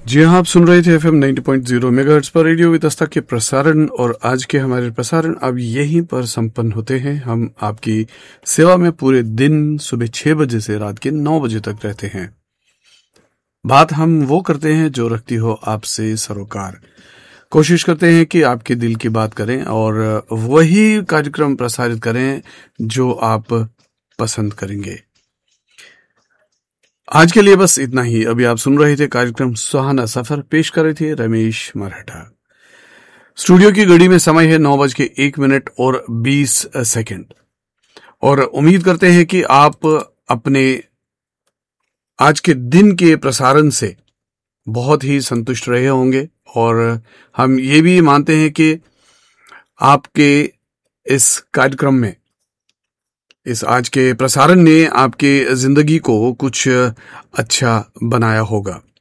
जी हाँ, आप सुन रहे थे FM 90.0 मेगाहर्ट्ज पर रेडियो वितस्ता के प्रसारण। और आज के हमारे प्रसारण अब यहीं पर संपन्न होते हैं। हम आपकी सेवा में पूरे दिन सुबह 6 बजे से रात के 9 बजे तक रहते हैं। बात हम वो करते हैं जो रखती हो आपसे सरोकार। कोशिश करते हैं कि आपके दिल की बात करें और वही कार्यक्रम प्रसारित करें जो आप पसंद करेंगे। आज के लिए बस इतना ही। अभी आप सुन रहे थे कार्यक्रम सुहाना सफर, पेश कर रहे थे रमेश मराठा। स्टूडियो की घड़ी में समय है 9:01 और 20 सेकंड। और उम्मीद करते हैं कि आप अपने आज के दिन के प्रसारण से बहुत ही संतुष्ट रहे होंगे। और हम ये भी मानते हैं कि आपके इस कार्यक्रम में, इस आज के प्रसारण ने आपके जिंदगी को कुछ अच्छा बनाया होगा।